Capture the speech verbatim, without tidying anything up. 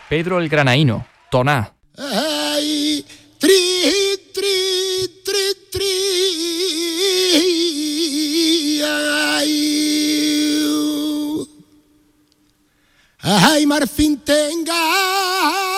Pedro el Granaíno, Toná. Ay, tri, tri, tri, tri, ay, ay, Marfín tenga